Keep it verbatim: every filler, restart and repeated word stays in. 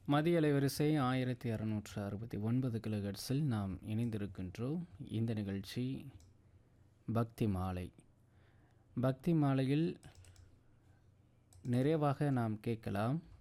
மதிய அலைவரிசை ஆயிரத்தி அறுநூற்று அறுபத்தி ஒன்பது கிலோஹெர்ட்ஸில் நாம் இணைந்திருக்கின்றோம். இந்த நிகழ்ச்சி பக்தி மாலை. பக்தி மாலையில் நிறைவாக நாம் கேட்கலாம்